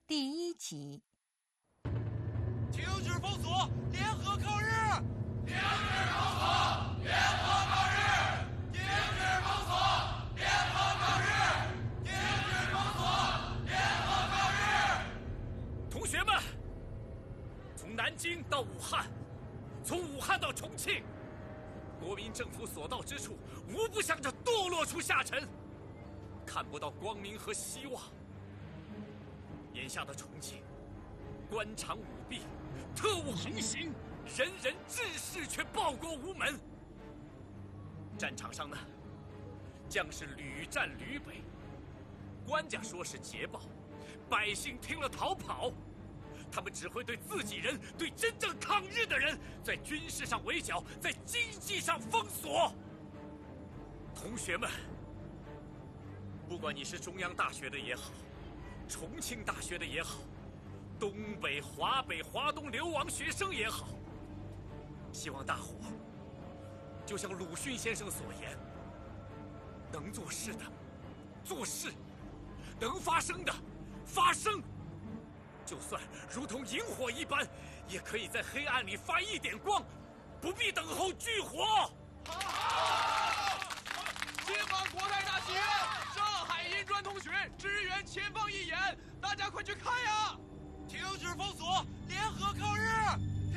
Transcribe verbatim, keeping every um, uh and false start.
第一集。 停止封锁，联合抗日！ 停止封锁，联合抗日！停止封锁，联合抗日！停止封锁，联合抗日！ 同学们，从南京到武汉，从武汉到重庆，国民政府所到之处，无不向着堕落处下沉，看不到光明和希望。眼下的重庆，官场舞弊，特务横行，人人志士却报国无门。战场上呢，将士屡战屡北，官家说是捷报，百姓听了逃跑。他们只会对自己人、对真正抗日的人，在军事上围剿，在经济上封锁。同学们，不管你是中央大学的也好，重庆大学的也好，东北、华北、华东流亡学生也好，希望大伙就像鲁迅先生所言，能做事的做事，能发声的发声。就算如同萤火一般，也可以在黑暗里发一点光，不必等候炬火。 解放国泰大戏院，上海银专同学支援前方义演，大家快去看呀！停止封锁，联合抗日！